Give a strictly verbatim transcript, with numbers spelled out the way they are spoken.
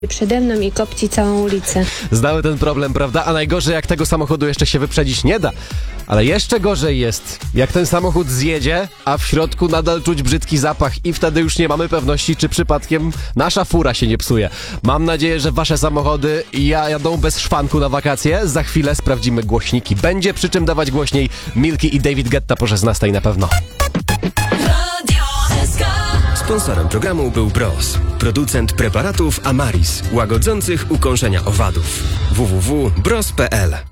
przede mną i kopci całą ulicę. Znały ten problem, prawda? A najgorzej, jak tego samochodu jeszcze się wyprzedzić nie da. Ale jeszcze gorzej jest, jak ten samochód zjedzie, a w środku nadal czuć brzydki zapach i wtedy już nie mamy pewności, czy przypadkiem nasza fura się nie psuje. Mam nadzieję, że wasze samochody ja jadą bez szwanku na wakacje. Za chwilę sprawdzimy głośniki. Będzie przy czym dawać głośniej Milki i David Guetta po szesnastej na pewno. Sponsorem programu był Bros, producent preparatów Amaris, łagodzących ukąszenia owadów. w w w kropka bros kropka p l